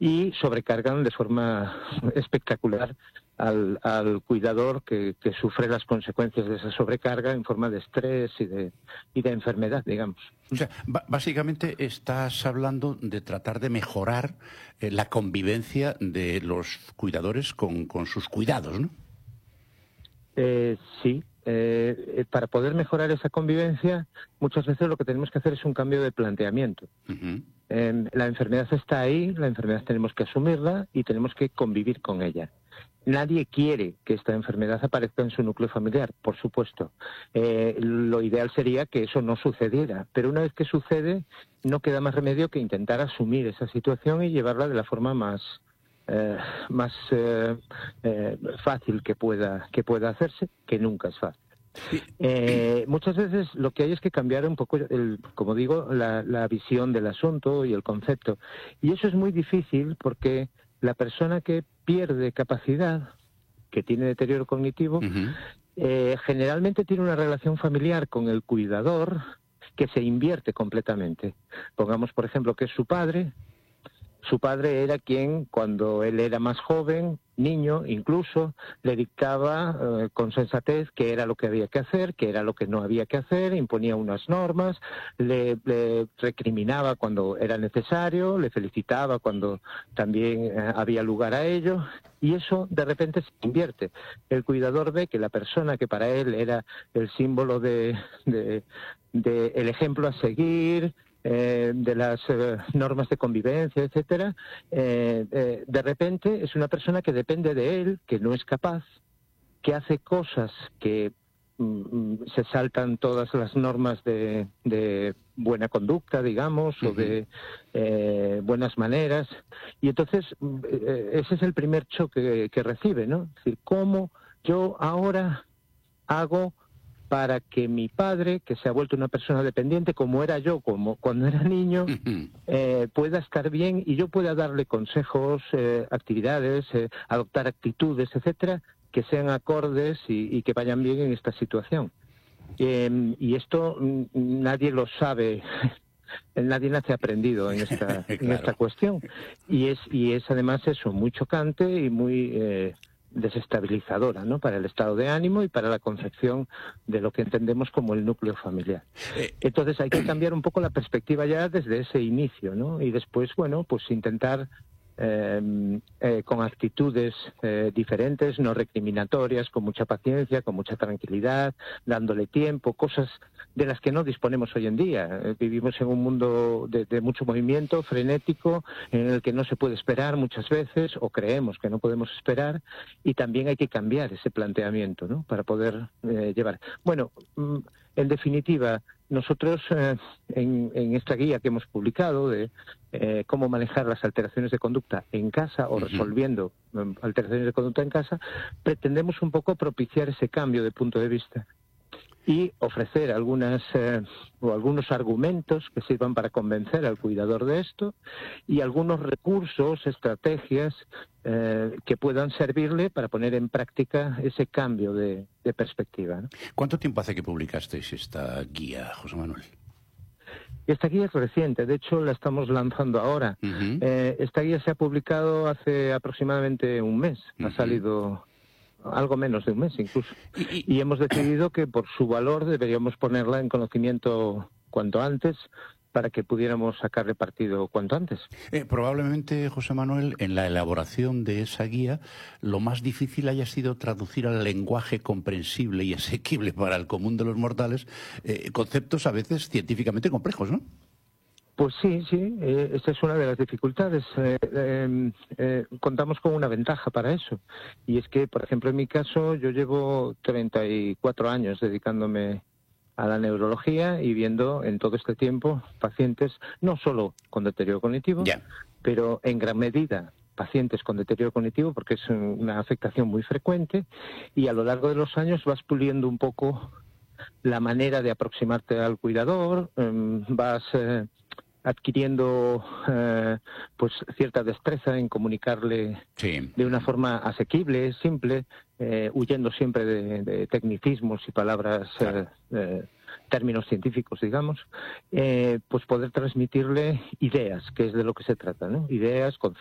y sobrecargan de forma espectacular al cuidador que sufre las consecuencias de esa sobrecarga en forma de estrés y de enfermedad, digamos. O sea, básicamente estás hablando de tratar de mejorar la convivencia de los cuidadores con sus cuidados, ¿no? Sí. Para poder mejorar esa convivencia, muchas veces lo que tenemos que hacer es un cambio de planteamiento. La enfermedad está ahí, la enfermedad tenemos que asumirla y tenemos que convivir con ella. Nadie quiere que esta enfermedad aparezca en su núcleo familiar, por supuesto. Lo ideal sería que eso no sucediera, pero una vez que sucede, no queda más remedio que intentar asumir esa situación y llevarla de la forma más fácil que pueda hacerse, que nunca es fácil. Muchas veces lo que hay es que cambiar un poco, como digo, la visión del asunto y el concepto. Y eso es muy difícil porque la persona que pierde capacidad, que tiene deterioro cognitivo, generalmente tiene una relación familiar con el cuidador que se invierte completamente. Pongamos, por ejemplo, que es su padre. Su padre era quien, cuando él era más joven, niño incluso, le dictaba con sensatez qué era lo que había que hacer, qué era lo que no había que hacer, imponía unas normas, le recriminaba cuando era necesario, le felicitaba cuando también había lugar a ello, y eso de repente se invierte. El cuidador ve que la persona que para él era el símbolo de el ejemplo a seguir, de las normas de convivencia, etcétera, de repente es una persona que depende de él, que no es capaz, que hace cosas que se saltan todas las normas de buena conducta, digamos, o de buenas maneras, y entonces ese es el primer choque que recibe, ¿no? Es decir, ¿cómo yo ahora hago para que mi padre, que se ha vuelto una persona dependiente, como era yo, como cuando era niño, pueda estar bien y yo pueda darle consejos, actividades, adoptar actitudes, etcétera, que sean acordes y que vayan bien en esta situación? Y esto nadie lo sabe. Nadie nace aprendido en esta, en esta cuestión. Y es además eso, muy chocante y muy desestabilizadora, ¿no?, para el estado de ánimo y para la concepción de lo que entendemos como el núcleo familiar. Entonces hay que cambiar un poco la perspectiva ya desde ese inicio, ¿no? Y después, bueno, pues intentar con actitudes diferentes, no recriminatorias, con mucha paciencia, con mucha tranquilidad, dándole tiempo, cosas de las que no disponemos hoy en día. Vivimos en un mundo de mucho movimiento, frenético, en el que no se puede esperar muchas veces, o creemos que no podemos esperar, y también hay que cambiar ese planteamiento, ¿no?, para poder llevar. Bueno, en definitiva, nosotros en esta guía que hemos publicado de cómo manejar las alteraciones de conducta en casa o resolviendo alteraciones de conducta en casa, pretendemos un poco propiciar ese cambio de punto de vista y ofrecer algunos argumentos que sirvan para convencer al cuidador de esto y algunos recursos, estrategias que puedan servirle para poner en práctica ese cambio de perspectiva, ¿no? ¿Cuánto tiempo hace que publicasteis esta guía, José Manuel? Esta guía es reciente, de hecho la estamos lanzando ahora. Esta guía se ha publicado hace aproximadamente un mes, ha salido algo menos de un mes incluso. Y hemos decidido que por su valor deberíamos ponerla en conocimiento cuanto antes para que pudiéramos sacarle partido cuanto antes. Probablemente, José Manuel, en la elaboración de esa guía, lo más difícil haya sido traducir al lenguaje comprensible y asequible para el común de los mortales conceptos a veces científicamente complejos, ¿no? Pues sí, esta es una de las dificultades. Contamos con una ventaja para eso, y es que, por ejemplo, en mi caso, yo llevo 34 años dedicándome a la neurología y viendo en todo este tiempo pacientes no solo con deterioro cognitivo, pero en gran medida pacientes con deterioro cognitivo, porque es una afectación muy frecuente, y a lo largo de los años vas puliendo un poco la manera de aproximarte al cuidador, vas adquiriendo pues cierta destreza en comunicarle de una forma asequible, simple, huyendo siempre de tecnicismos y palabras, términos científicos, digamos, pues poder transmitirle ideas, que es de lo que se trata, ¿no? Ideas, conceptos,